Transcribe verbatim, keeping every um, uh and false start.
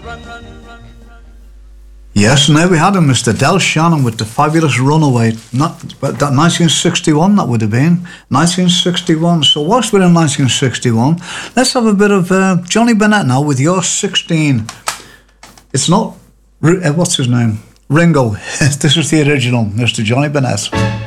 Yes, and there we had him, Mister Del Shannon with the fabulous Runaway. Not that nineteen sixty-one, that would have been nineteen sixty-one. So whilst we're in nineteen sixty-one, let's have a bit of uh, Johnny Bennett now with Your sixteen. It's not uh, what's his name, Ringo. This is the original, Mister Johnny Bennett.